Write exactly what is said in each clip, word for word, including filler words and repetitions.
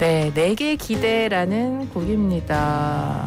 네, 내게 기대라는 곡입니다.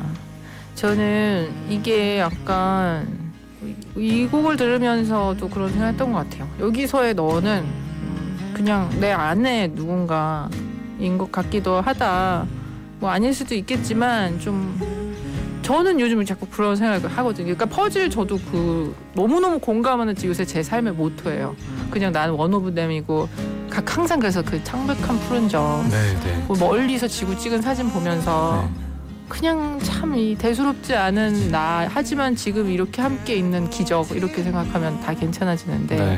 저는 이게 약간 이 곡을 들으면서도 그런 생각했던 것 같아요. 여기서의 너는 그냥 내 안에 누군가인 것 같기도 하다. 뭐 아닐 수도 있겠지만 좀 저는 요즘 자꾸 그런 생각을 하거든요. 그러니까 퍼즐 저도 그 너무너무 공감하는 요새 제 삶의 모토예요. 그냥 나는 원 오브 댐이고 각 항상 그래서 그 창백한 푸른 점 네, 네. 뭐 멀리서 지구 찍은 사진 보면서 네. 그냥 참 이 대수롭지 않은 나 하지만 지금 이렇게 함께 있는 기적 이렇게 생각하면 다 괜찮아지는데 네.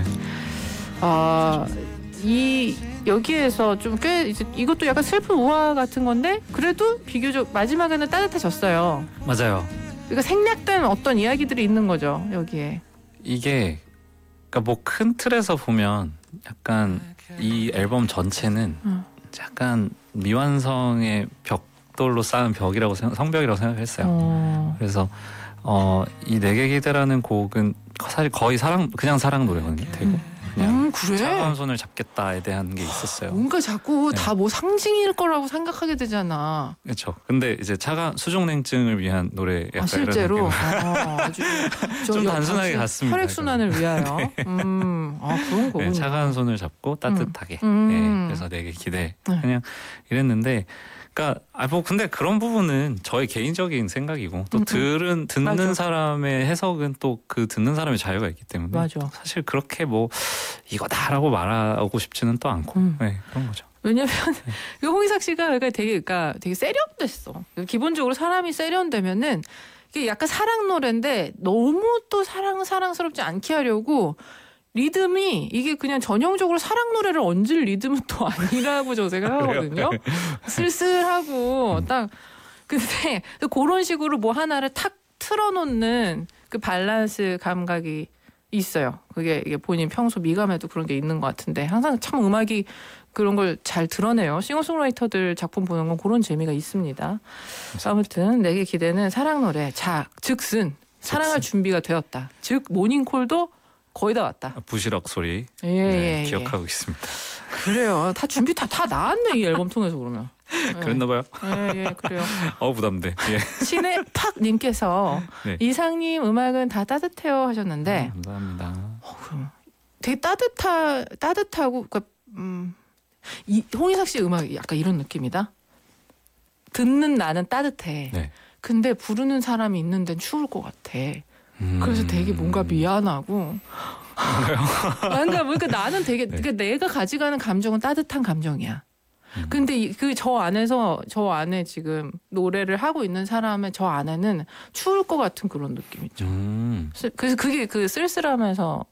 아, 이 여기에서 좀 꽤 이제 이것도 약간 슬픈 우화 같은 건데 그래도 비교적 마지막에는 따뜻해졌어요. 맞아요. 그러니까 생략된 어떤 이야기들이 있는 거죠 여기에. 이게 그러니까 뭐 큰 틀에서 보면 약간 이 앨범 전체는 음. 약간 미완성의 벽돌로 쌓은 벽이라고 생각, 성벽이라고 생각했어요. 어. 그래서 어, 이 내게 기대라는 곡은 사실 거의 사랑 그냥 사랑 노래거든요. 되게 그냥 음 그래? 차가운 손을 잡겠다에 대한 게 있었어요. 뭔가 자꾸 네. 다 뭐 상징일 거라고 생각하게 되잖아. 그렇죠. 근데 이제 차가 수족냉증을 위한 노래 약간 아, 실제로 이런 아, 아주 좀 단순하게 갔습니다. 혈액 순환을 위하여. 네. 음, 아 그런 거군요. 네, 차가운 손을 잡고 따뜻하게. 음. 네, 그래서 내게 기대. 네. 그냥 이랬는데, 그러니까 아 뭐 근데 그런 부분은 저의 개인적인 생각이고 또 음, 음. 들은 듣는 맞아. 사람의 해석은 또 그 듣는 사람의 자유가 있기 때문에 맞아. 사실 그렇게 뭐 이거다라고 말하고 싶지는 또 않고 음. 네, 그런 거죠. 왜냐면 그 홍희삭 씨가 그러니까 되게 그러니까 되게 세련됐어. 기본적으로 사람이 세련되면은 이게 약간 사랑 노래인데 너무 또 사랑 사랑스럽지 않게 하려고 리듬이 이게 그냥 전형적으로 사랑 노래를 얹을 리듬은 또 아니라고 저 생각하거든요. 쓸쓸하고 딱 근데 그런 식으로 뭐 하나를 탁 틀어놓는 그 밸런스 감각이 있어요. 그게 이게 본인 평소 미감에도 그런 게 있는 것 같은데 항상 참 음악이 그런 걸 잘 드러내요. 싱어송라이터들 작품 보는 건 그런 재미가 있습니다. 아무튼 내게 기대는 사랑 노래. 자, 즉슨 사랑할 준비가 되었다. 즉 모닝콜도 거의 다 왔다. 부시럭 소리 예, 네, 예, 기억하고 있습니다. 예. 그래요. 다 준비 다, 다 나왔네 이 앨범 통해서 그러면. 예. 그랬나봐요. 예, 예, 그래요. 어 부담돼. 예. 신의 팍님께서 네. 이상님 음악은 다 따뜻해요 하셨는데 음, 감사합니다. 어, 그럼 되게 따뜻하 따뜻하고 그러니까 음, 이 홍희삭 씨 음악이 약간 이런 느낌이다. 듣는 나는 따뜻해. 네. 근데 부르는 사람이 있는 데는 추울 것 같아. 음... 그래서 되게 뭔가 미안하고. 그러니까, 그러니까 나는 되게 네. 그러니까 내가 가져가는 감정은 따뜻한 감정이야. 음. 근데 그 저 안에서 저 안에 지금 노래를 하고 있는 사람의 저 안에는 추울 것 같은 그런 느낌 있죠. 음. 쓰- 그래서 그게 그 쓸쓸함에서